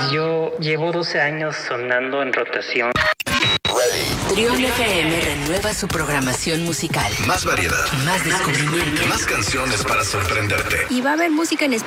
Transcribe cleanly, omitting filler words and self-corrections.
Yo llevo 12 años sonando en rotación. Trión FM renueva su programación musical. Más variedad. Más descubrimiento. Más canciones para sorprenderte. Y va a haber música en español.